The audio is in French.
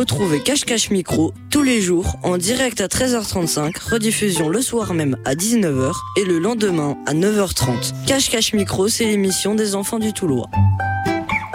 Retrouvez Cache-Cache Micro tous les jours en direct à 13h35, rediffusion le soir même à 19h et le lendemain à 9h30. Cache-Cache Micro, c'est l'émission des enfants du Toulois.